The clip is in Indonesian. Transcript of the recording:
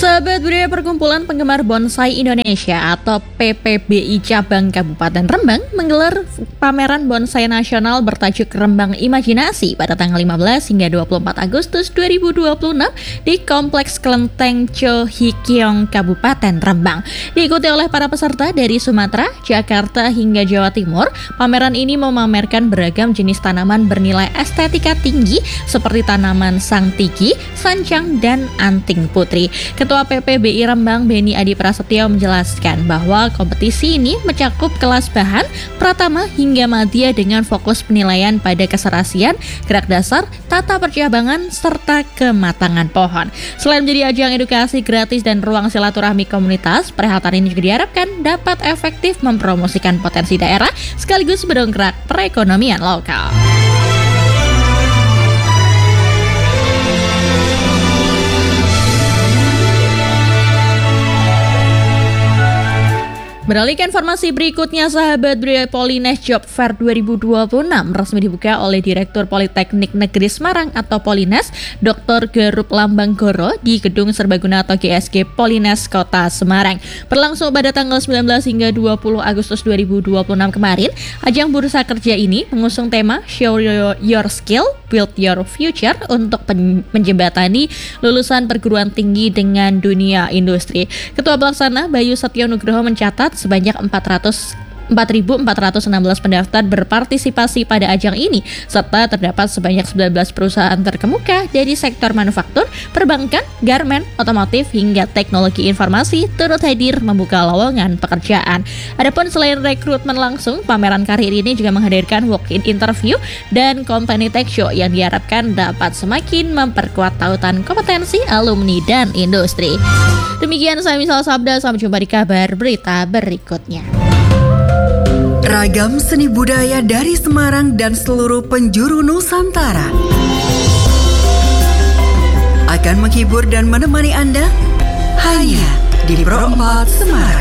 Sahabat budaya Perkumpulan Penggemar Bonsai Indonesia atau PPBI Cabang Kabupaten Rembang menggelar pameran bonsai nasional bertajuk Rembang Imajinasi pada tanggal 15 hingga 24 Agustus 2026 di Kompleks Kelenteng Chohikyong Kabupaten Rembang. Diikuti oleh para peserta dari Sumatera, Jakarta hingga Jawa Timur, pameran ini memamerkan beragam jenis tanaman bernilai estetika tinggi seperti tanaman sangtiki, sancang, dan anting putri. Ketua PPBI Rembang Beni Adi Prasetyo menjelaskan bahwa kompetisi ini mencakup kelas bahan, pratama hingga madya dengan fokus penilaian pada keserasian, gerak dasar, tata percabangan, serta kematangan pohon. Selain menjadi ajang edukasi gratis dan ruang silaturahmi komunitas, perhelatan ini juga diharapkan dapat efektif mempromosikan potensi daerah sekaligus mendongkrak perekonomian lokal. Beralih ke informasi berikutnya, sahabat budaya, Polines Job Fair 2026 resmi dibuka oleh Direktur Politeknik Negeri Semarang atau Polines, Dr. Garup Lambanggoro di Gedung Serbaguna atau GSG Polines Kota Semarang. Berlangsung pada tanggal 19 hingga 20 Agustus 2026 kemarin, ajang bursa kerja ini mengusung tema Show Your Skill, Build Your Future untuk menjembatani lulusan perguruan tinggi dengan dunia industri. Ketua Pelaksana Bayu Setyo Nugroho mencatat sebanyak 4.416 pendaftar berpartisipasi pada ajang ini, serta terdapat sebanyak 19 perusahaan terkemuka dari sektor manufaktur, perbankan, garmen, otomotif, hingga teknologi informasi turut hadir membuka lowongan pekerjaan. Adapun selain rekrutmen langsung, pameran karir ini juga menghadirkan walk-in interview dan company tech show yang diharapkan dapat semakin memperkuat tautan kompetensi alumni dan industri. Demikian saya Misal Sabda, sampai jumpa di kabar berita berikutnya. Ragam seni budaya dari Semarang dan seluruh penjuru Nusantara akan menghibur dan menemani Anda hanya di Pro 4 Semarang.